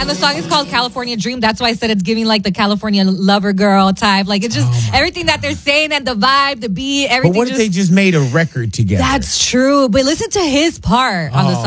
the song is called California Dream. That's why I said it's giving like the California lover girl type. Like it's just everything that they're saying and the vibe, the beat, everything. But what if they just made a record together? That's true. But listen to his part on the song.